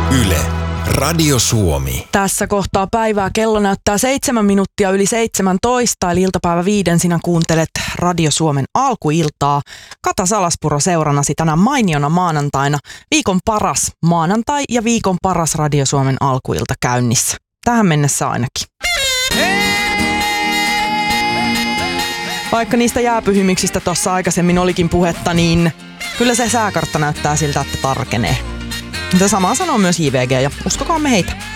Yle, Radio Suomi. Tässä kohtaa päivää kello näyttää 7 minuuttia yli 17, eli iltapäivä 5 sinä kuuntelet Radio Suomen alkuiltaa. Kata Salaspuro seurannasi tänään mainiona maanantaina. Viikon paras maanantai ja viikon paras Radio Suomen alkuilta käynnissä. Tähän mennessä ainakin. Vaikka niistä jääpyhimyksistä tuossa aikaisemmin olikin puhetta, niin kyllä se sääkartta näyttää siltä, että tarkenee. Mutta samaa sanoo myös JVG ja uskokaamme heitä.